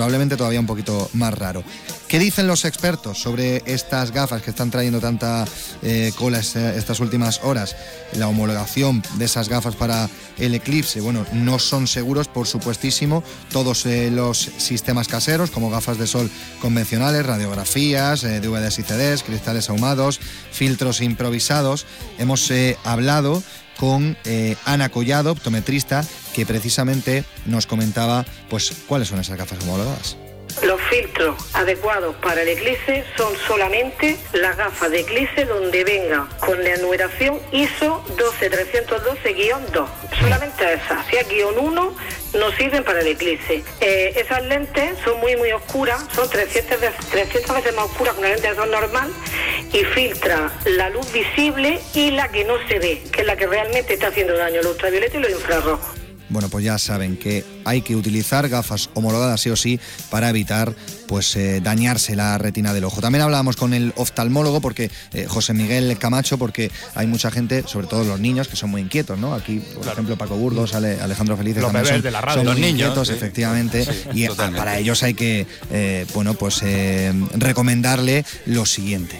probablemente todavía un poquito más raro. ¿Qué dicen los expertos sobre estas gafas que están trayendo tanta cola estas últimas horas? La homologación de esas gafas para el eclipse, bueno, no son seguros, por supuestísimo, todos los sistemas caseros, como gafas de sol convencionales, radiografías, DVDs y CDs, cristales ahumados, filtros improvisados. Hemos hablado con Ana Collado, optometrista, que precisamente nos comentaba pues cuáles son esas gafas homologadas. Los filtros adecuados para el eclipse son solamente las gafas de eclipse donde venga con la numeración ISO 12312-2. Solamente esas. Si es -1, no sirven para el eclipse. Esas lentes son muy oscuras, son 300 veces más oscuras que una lente de sol normal, y filtra la luz visible y la que no se ve, que es la que realmente está haciendo daño, el ultravioleta y los infrarrojos. Bueno, pues ya saben que hay que utilizar gafas homologadas sí o sí para evitar pues dañarse la retina del ojo. También hablábamos con el oftalmólogo, porque José Miguel Camacho, porque hay mucha gente, sobre todo los niños, que son muy inquietos, ¿no? Aquí, por ejemplo, Paco Burgos, Alejandro Felices, los bebés de la radio, son los muy niños, inquietos, sí. efectivamente, Sí, y totalmente. para ellos hay que, recomendarle lo siguiente.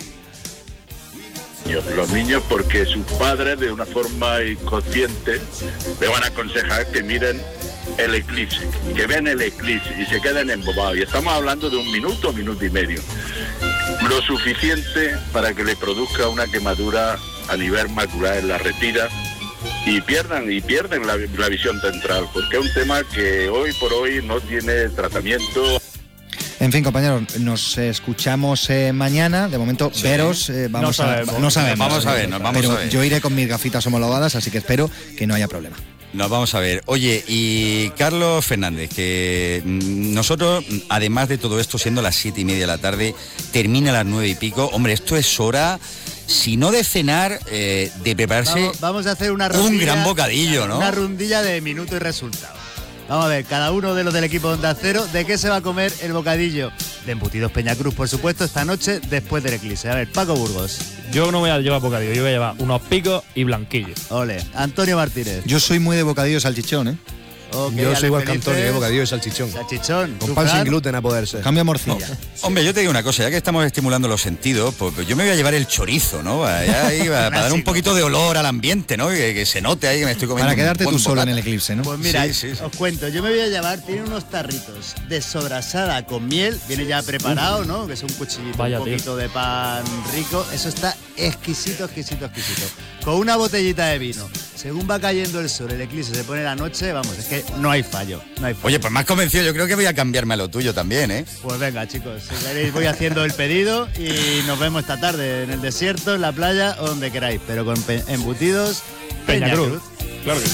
Los niños, porque sus padres de una forma inconsciente le van a aconsejar que miren el eclipse, que ven el eclipse y se queden embobados. Y estamos hablando de 1 minuto, 1 minuto y medio. Lo suficiente para que le produzca una quemadura a nivel macular en la retina y pierden la visión central, porque es un tema que hoy por hoy no tiene tratamiento. En fin, compañeros, nos escuchamos mañana. De momento, sí. Veros, no sabemos. Vamos a ver. Pero yo iré con mis gafitas homologadas, así que espero que no haya problema. Nos vamos a ver. Oye, y Carlos Fernández, que nosotros, además de todo esto, siendo las 7:30 de la tarde, termina a las 9 y pico. Hombre, esto es hora, si no de cenar, de prepararse vamos a hacer una rondilla, un gran bocadillo, ¿no? Una rondilla de minuto y resultado. Vamos a ver, cada uno de los del equipo de Onda Cero, ¿de qué se va a comer el bocadillo? De embutidos Peñacruz, por supuesto, esta noche después del eclipse. A ver, Paco Burgos. Yo no voy a llevar bocadillo, yo voy a llevar unos picos y blanquillos. Ole. Antonio Martínez. Yo soy muy de bocadillo de salchichón, ¿eh? Okay, yo soy igual que Antonio, de bocadillo de salchichón. Salchichón. Con pan sin gluten a poder ser. Cambia morcilla. No. Hombre, yo te digo una cosa, ya que estamos estimulando los sentidos, pues yo me voy a llevar el chorizo, ¿no? Para dar un poquito de olor al ambiente, ¿no? Que se note ahí que me estoy comiendo. Para quedarte tú solo en el eclipse, ¿no? Pues mira, sí. Os cuento, yo me voy a llevar, tiene unos tarritos de sobrasada con miel, viene ya preparado, ¿no? Que es un cuchillito, vaya, un poquito de pan rico, eso está exquisito. Con una botellita de vino. Según va cayendo el sol, el eclipse se pone la noche, vamos, es que no hay fallo. Oye, pues más convencido, yo creo que voy a cambiarme a lo tuyo también, ¿eh? Pues venga, chicos, si queréis voy haciendo el pedido y nos vemos esta tarde en el desierto, en la playa o donde queráis, pero con embutidos Peñacruz. Claro que sí.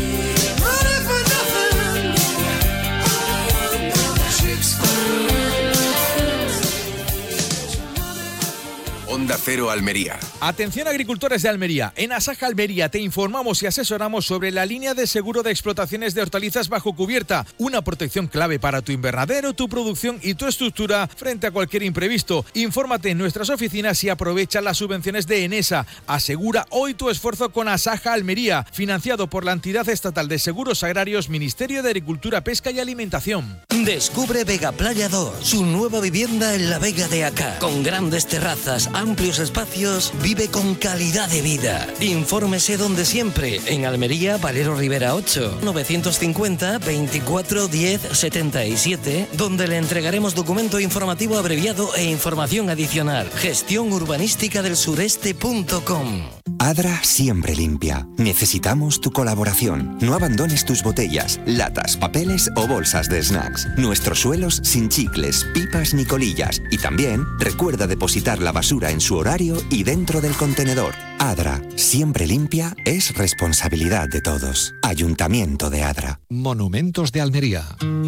Onda Cero Almería. Atención agricultores de Almería. En Asaja Almería te informamos y asesoramos sobre la línea de seguro de explotaciones de hortalizas bajo cubierta. Una protección clave para tu invernadero, tu producción y tu estructura frente a cualquier imprevisto. Infórmate en nuestras oficinas y aprovecha las subvenciones de Enesa. Asegura hoy tu esfuerzo con Asaja Almería, financiado por la entidad estatal de seguros agrarios, Ministerio de Agricultura, Pesca y Alimentación. Descubre Vega Playa 2, su nueva vivienda en la Vega de Acá, con grandes terrazas, amplios espacios, vive con calidad de vida. Infórmese donde siempre, en Almería, Valero Rivera 8, 950 24 10 77, donde le entregaremos documento informativo abreviado e información adicional. Gestión urbanística del sureste.com. Adra siempre limpia. Necesitamos tu colaboración. No abandones tus botellas, latas, papeles o bolsas de snacks. Nuestros suelos sin chicles, pipas ni colillas. Y también recuerda depositar la basura en su horario y dentro del contenedor. Adra, siempre limpia, es responsabilidad de todos. Ayuntamiento de Adra. Monumentos de Almería.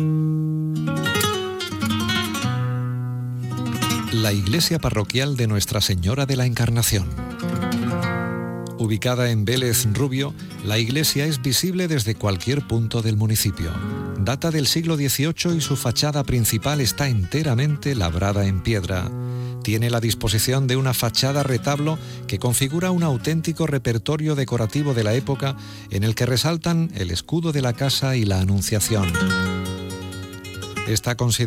La iglesia parroquial de Nuestra Señora de la Encarnación. Ubicada en Vélez Rubio, la iglesia es visible desde cualquier punto del municipio. Data del siglo XVIII y su fachada principal está enteramente labrada en piedra. Tiene la disposición de una fachada retablo que configura un auténtico repertorio decorativo de la época en el que resaltan el escudo de la casa y la Anunciación. Está considerada